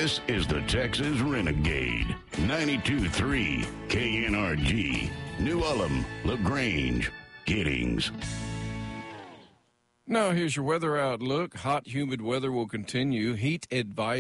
This is the Texas Renegade. 92.3 KNRG. New Ulm, LaGrange, Giddings. Now here's your weather outlook. Hot, humid weather will continue. Heat advisory